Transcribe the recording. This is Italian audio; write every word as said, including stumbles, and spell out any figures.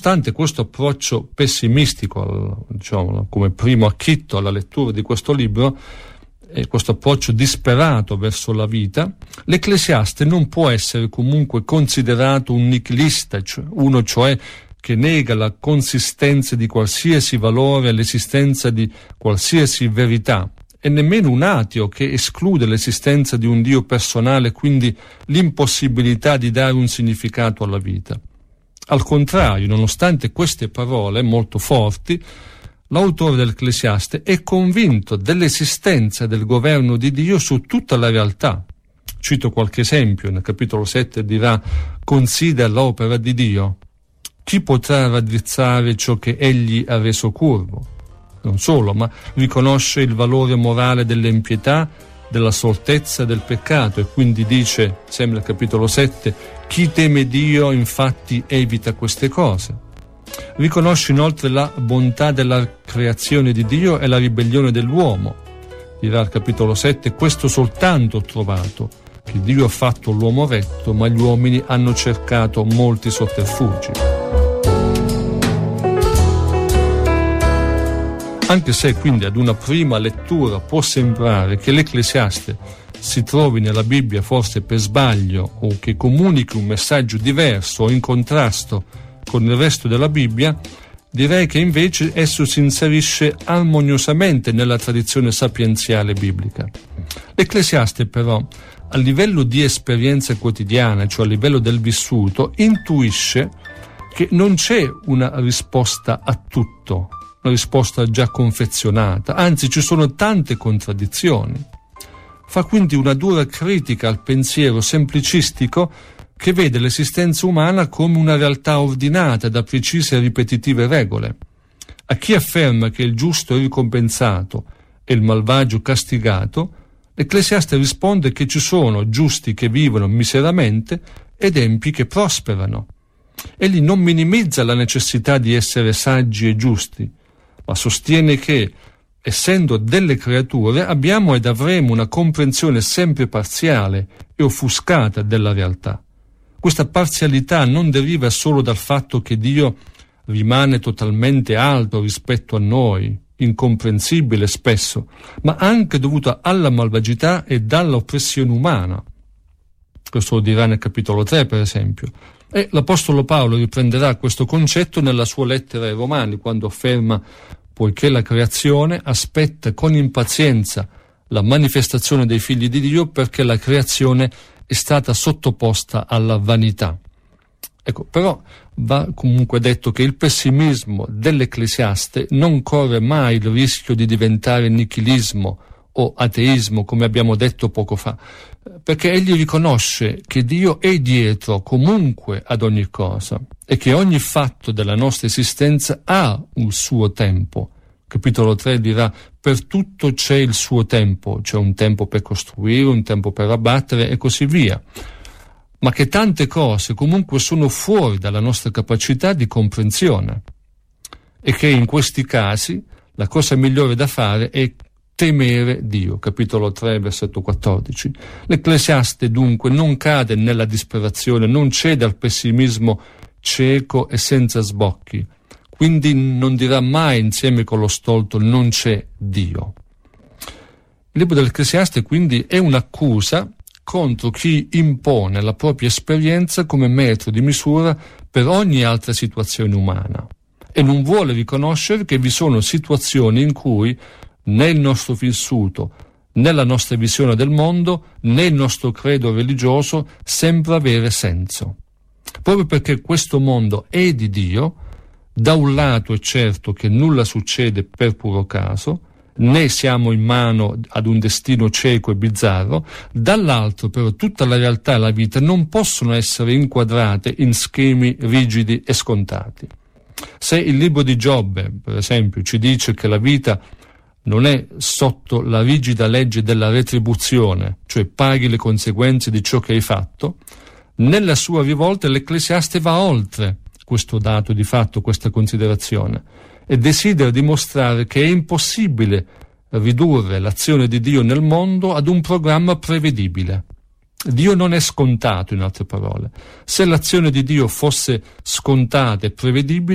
nonostante questo approccio pessimistico, diciamo, come primo acchitto alla lettura di questo libro, e questo approccio disperato verso la vita, l'Ecclesiaste non può essere comunque considerato un nichilista, cioè uno cioè che nega la consistenza di qualsiasi valore, l'esistenza di qualsiasi verità, e nemmeno un ateo che esclude l'esistenza di un Dio personale, quindi l'impossibilità di dare un significato alla vita. Al contrario, nonostante queste parole molto forti, l'autore dell'Ecclesiaste è convinto dell'esistenza del governo di Dio su tutta la realtà. Cito qualche esempio. Nel capitolo sette dirà: considera l'opera di Dio. Chi potrà raddrizzare ciò che egli ha reso curvo? Non solo, ma riconosce il valore morale dell'impietà, della stoltezza, del peccato, e quindi dice, sempre nel capitolo sette, chi teme Dio infatti evita queste cose. Riconosce inoltre la bontà della creazione di Dio e la ribellione dell'uomo. Dirà al capitolo sette: questo soltanto ho trovato, che Dio ha fatto l'uomo retto, ma gli uomini hanno cercato molti sotterfugi. Anche se quindi ad una prima lettura può sembrare che l'Ecclesiaste si trovi nella Bibbia forse per sbaglio, o che comunichi un messaggio diverso o in contrasto con il resto della Bibbia, direi che invece esso si inserisce armoniosamente nella tradizione sapienziale biblica. L'Ecclesiaste però, a livello di esperienza quotidiana, cioè a livello del vissuto, intuisce che non c'è una risposta a tutto, una risposta già confezionata, anzi ci sono tante contraddizioni. Fa quindi una dura critica al pensiero semplicistico che vede l'esistenza umana come una realtà ordinata da precise e ripetitive regole. A chi afferma che il giusto è ricompensato e il malvagio castigato, l'Ecclesiaste risponde che ci sono giusti che vivono miseramente ed empi che prosperano. Egli non minimizza la necessità di essere saggi e giusti, ma sostiene che, essendo delle creature, abbiamo ed avremo una comprensione sempre parziale e offuscata della realtà. Questa parzialità non deriva solo dal fatto che Dio rimane totalmente alto rispetto a noi, incomprensibile spesso, ma anche dovuta alla malvagità e dall'oppressione umana. Questo lo dirà nel capitolo tre, per esempio. E l'Apostolo Paolo riprenderà questo concetto nella sua lettera ai Romani, quando afferma: poiché la creazione aspetta con impazienza la manifestazione dei figli di Dio, perché la creazione è stata sottoposta alla vanità. Ecco, però va comunque detto che il pessimismo dell'Ecclesiaste non corre mai il rischio di diventare nichilismo o ateismo, come abbiamo detto poco fa, perché egli riconosce che Dio è dietro comunque ad ogni cosa e che ogni fatto della nostra esistenza ha un suo tempo. Capitolo tre dirà: per tutto c'è il suo tempo, c'è un tempo per costruire, un tempo per abbattere e così via, ma che tante cose comunque sono fuori dalla nostra capacità di comprensione e che in questi casi la cosa migliore da fare è temere Dio. Capitolo tre, versetto quattordici. L'Ecclesiaste dunque non cade nella disperazione, non cede al pessimismo cieco e senza sbocchi, quindi non dirà mai insieme con lo stolto non c'è Dio. Il libro dell'Ecclesiaste quindi è un'accusa contro chi impone la propria esperienza come metro di misura per ogni altra situazione umana e non vuole riconoscere che vi sono situazioni in cui né il nostro vissuto, né la nostra visione del mondo, né il nostro credo religioso sembra avere senso. Proprio perché questo mondo è di Dio, da un lato è certo che nulla succede per puro caso, né siamo in mano ad un destino cieco e bizzarro, dall'altro però tutta la realtà e la vita non possono essere inquadrate in schemi rigidi e scontati. Se il libro di Giobbe, per esempio, ci dice che la vita non è sotto la rigida legge della retribuzione, cioè paghi le conseguenze di ciò che hai fatto, nella sua rivolta l'Ecclesiaste va oltre questo dato di fatto, questa considerazione, e desidera dimostrare che è impossibile ridurre l'azione di Dio nel mondo ad un programma prevedibile. Dio non è scontato, in altre parole. Se l'azione di Dio fosse scontata e prevedibile,